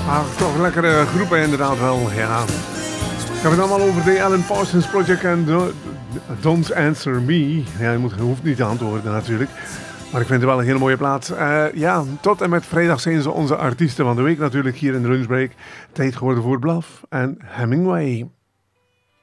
Toch lekkere groepen inderdaad wel, ja. Ik heb het allemaal over de Alan Parsons Project en Don't Answer Me. Ja, je hoeft niet te antwoorden natuurlijk. Maar ik vind het wel een hele mooie plaat. Ja, tot en met vrijdag zijn ze onze artiesten van de week natuurlijk hier in de lunchbreak. Tijd geworden voor Bluff en Hemingway.